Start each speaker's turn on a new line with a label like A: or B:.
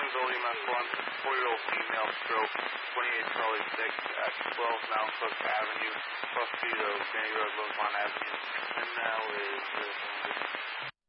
A: Jacksonville EMS 1, 4-year-old female stroke, 28 Charlie 6 at 12 Mount Cook Avenue, plus feet of Danny Road, Rosemont Avenue, and now is